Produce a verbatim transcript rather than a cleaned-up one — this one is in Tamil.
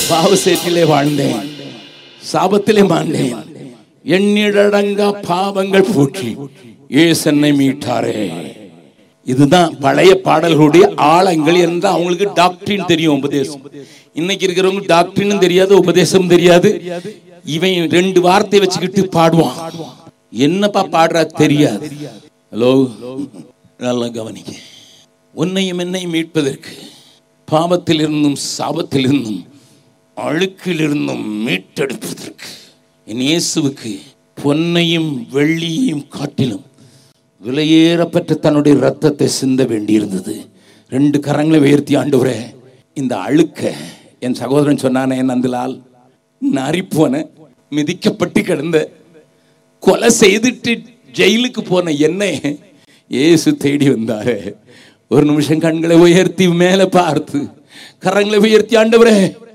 பாவ சேற்றிலே வாழ்ந்தேன், சாபத்திலே மாண்டேன், எண்ணிடடங்கா பாவங்கள் போற்றி இயேசு என்னை மீட்டாரே. இதுதான் பழைய பாடல்களுடைய ஆழங்கள் என்றால் அவங்களுக்கு டாக்டரின் தெரியும், உபதேசம். இன்னைக்கு இருக்கிறவங்க டாக்டரினும் தெரியாது, உபதேசம் தெரியாது. இவன் ரெண்டு வார்த்தை வச்சுக்கிட்டு பாடுவான், என்னப்பா பாடுறா தெரியாது. ஹலோ, நல்லா கவனிக்க. உன்னையும் என்னையும் மீட்பதற்கு பாவத்தில் இருந்தும் சாபத்தில் இருந்தும் அழுக்கில் இருந்தும் மீட்டெடுப்பதற்கு என் இயேசுவுக்கு பொன்னையும் வெள்ளியையும் காட்டிலும் விலையேறப்பட்ட தன்னுடைய ரத்தத்தை சிந்த வேண்டியிருந்தது. ரெண்டு கரங்களை உயர்த்தி, ஆண்டவரே இந்த அழுக்க, என் சகோதரன் சொன்னானே நந்தலால், நரிப்போன மிதிக்கப்பட்டு கிடந்த கொலை செய்துட்டு ஜெயிலுக்கு போன என்னை இயேசு தேடி வந்தாரு. ஒரு நிமிஷம் கண்களை உயர்த்தி மேலே பார்த்து கரங்களை உயர்த்தி, ஆண்டவரே